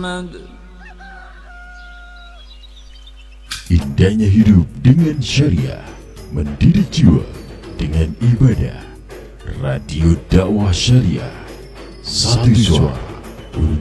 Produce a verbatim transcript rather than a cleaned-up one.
محمد. Indahnya hidup dengan syariah, mendidik jiwa dengan ibadah. Radio Dakwah Syariah, satu suara